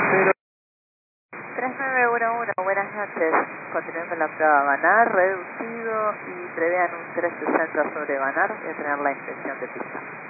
0. 3911, buenas noches. Continúen con la prueba Banar, reducido y prevean un 360 sobre Banar. Voy a tener la inspección de pista.